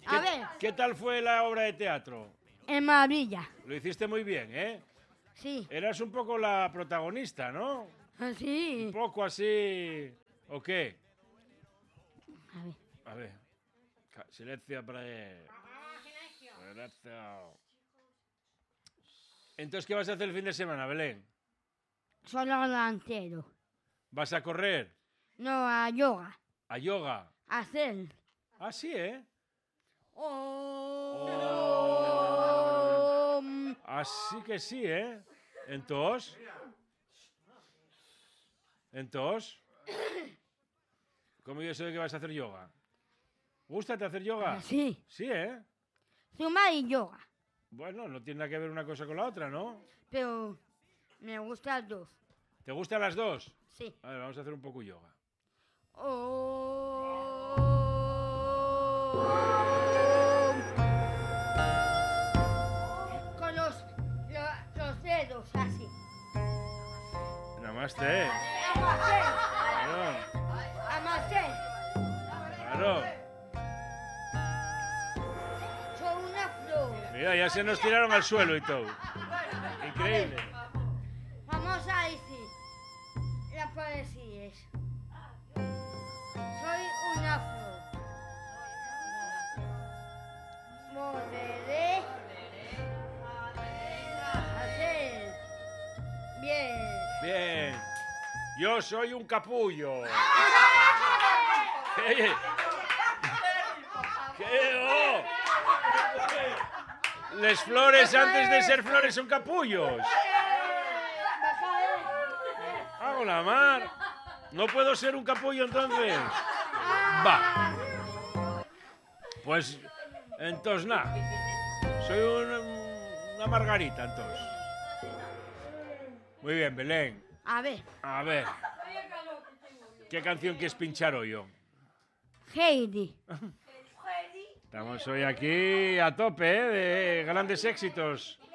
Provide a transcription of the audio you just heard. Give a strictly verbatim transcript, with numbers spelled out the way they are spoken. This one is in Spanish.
A ver. ¿Qué tal fue la obra de teatro? En maravilla. Lo hiciste muy bien, ¿eh? Sí. Eras un poco la protagonista, ¿no? Sí. Un poco así... ¿O qué? A ver. A ver. Silencio para él. Silencio. Entonces, ¿qué vas a hacer el fin de semana, Belén? Solo delantero. ¿Vas a correr? No, a yoga. ¿A yoga? A hacer. Ah, sí, ¿eh? Oh. Así que sí, ¿eh? Entonces... Entonces... ¿Cómo yo sé que vas a hacer yoga? ¿Gústate hacer yoga? Sí. Sí, ¿eh? Zumba y yoga. Bueno, no tiene nada que ver una cosa con la otra, ¿no? Pero me gustan dos. ¿Te gustan las dos? Sí. A ver, vamos a hacer un poco yoga. Oh. Con los, lo- los dedos así. Namaste. Amasé. Claro, Amasé. claro. Soy una flor. Mira, ya se nos tiraron al suelo y todo. Increíble. Vamos a decir la poesía. es, Soy una flor. Volveré a hacer bien. Bien. Yo soy un capullo. ¿Qué? ¿Qué? Oh. Les flores antes de ser flores son capullos. Hago la mar. No puedo ser un capullo entonces. Va. Pues entonces nada. Soy una, una margarita entonces. Muy bien, Belén. A ver, A ver. ¿Qué canción quieres pinchar hoy, yo? Heidi. Estamos hoy aquí a tope, ¿eh? De grandes éxitos.